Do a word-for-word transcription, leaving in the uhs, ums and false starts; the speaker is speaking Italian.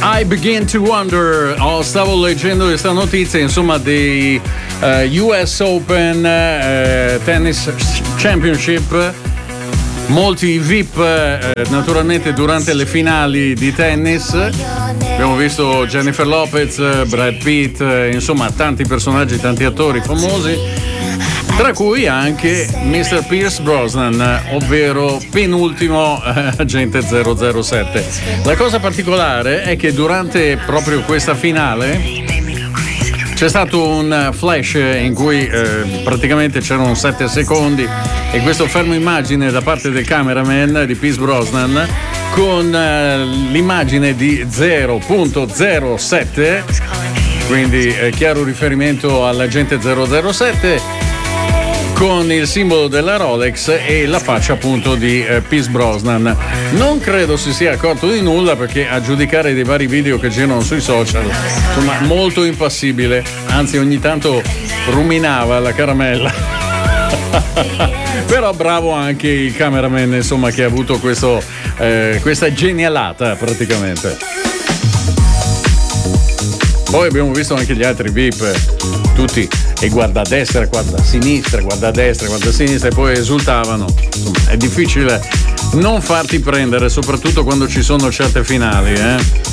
I begin to wonder. Oh, stavo leggendo questa notizia, insomma, dei uh, U S Open uh, Tennis Championship. Molti V I P uh, naturalmente durante le finali di tennis. Abbiamo visto Jennifer Lopez, Brad Pitt, uh, insomma tanti personaggi, tanti attori famosi, tra cui anche mister Pierce Brosnan, ovvero penultimo eh, agente zero zero sette. La cosa particolare è che durante proprio questa finale c'è stato un flash in cui eh, praticamente c'erano sette secondi e questo fermo immagine da parte del cameraman di Pierce Brosnan con eh, l'immagine di zero zero sette, quindi eh, chiaro riferimento all'agente zero zero sette, con il simbolo della Rolex e la faccia appunto di eh, Pierce Brosnan. Non credo si sia accorto di nulla, perché a giudicare dei vari video che girano sui social, insomma, molto impassibile, anzi ogni tanto ruminava la caramella. Però bravo anche il cameraman, insomma, che ha avuto questo, eh, questa genialata praticamente. Poi abbiamo visto anche gli altri V I P, tutti, e guarda a destra, guarda a sinistra, guarda a destra, guarda a sinistra, e poi esultavano. Insomma, è difficile non farti prendere, soprattutto quando ci sono certe finali, eh.